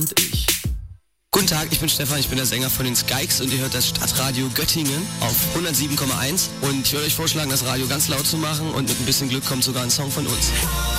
und ich. Guten Tag, ich bin Stefan, ich bin der Sänger von den Skykes und ihr hört das Stadtradio Göttingen auf 107,1 und ich würde euch vorschlagen, das Radio ganz laut zu machen und mit ein bisschen Glück kommt sogar ein Song von uns.